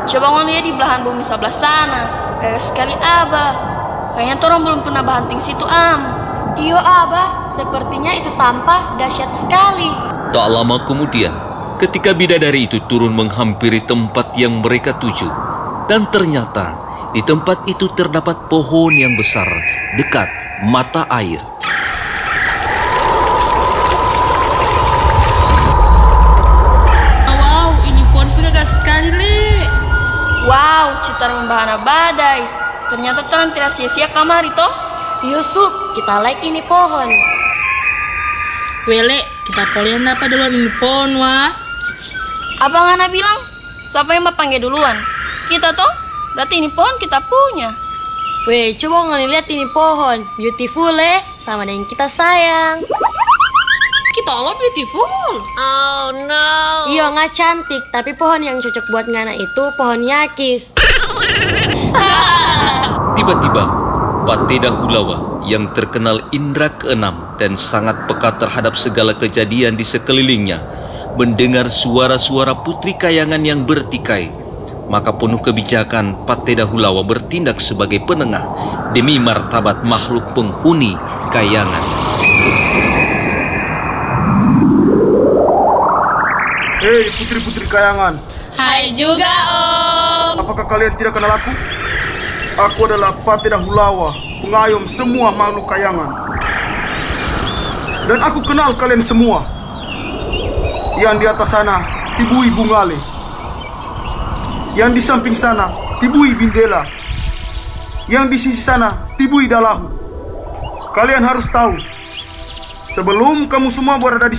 Coba ngeliat di belahan bumi sebelah sana. Gagah sekali Abah. Kayaknya orang belum pernah banting situ Iyo Abah, sepertinya itu tampak dahsyat sekali. Tak lama kemudian, ketika bidadari itu turun menghampiri tempat yang mereka tuju, dan ternyata di tempat itu terdapat pohon yang besar dekat mata air. Wow, ini pohon gagah sekali, Le. Wow, citar membahana badai. Ternyata orang tidak sia-sia kamari toh. Yusuf, kita like ini pohon. Wele, kita polian apa duluan ini pohon, wah. Abang Ana bilang, siapa yang panggil duluan? Kita toh? Berarti ini pohon kita punya. Weh, coba ngeliat ini pohon. Beautiful, Le. Sama dengan kita sayang. Kita lo beautiful. Oh no. Iya, nggak cantik. Tapi pohon yang cocok buat ngana itu pohon yakis. Tiba-tiba, Pateda Hulawa yang terkenal indra keenam dan sangat peka terhadap segala kejadian di sekelilingnya mendengar suara-suara putri kayangan yang bertikai. Maka penuh kebijakan Pateda Hulawa bertindak sebagai penengah demi martabat makhluk penghuni kayangan. Hei putri-putri kayangan, Hai juga, Om. apakah kalian tidak kenal aku? Aku adalah Pateda Hulawa, pengayom semua makhluk kayangan. Dan aku kenal kalian semua. Yang di atas sana, Tibui Bungale. Yang di samping sana, Tibui Bindela. Yang di sisi sana, Tibui Dalahu. Kalian harus tahu, sebelum kamu semua berada di